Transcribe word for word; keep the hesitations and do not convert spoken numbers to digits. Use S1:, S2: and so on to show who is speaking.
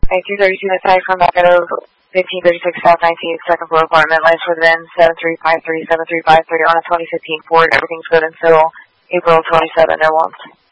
S1: nineteen thirty-two Messiah from back out of fifteen thirty-six South nineteenth, second floor apartment. Lights for the V I N seven three five three, seven three five three on a twenty fifteen Ford. Everything's good until April twenty-seventh. No wants.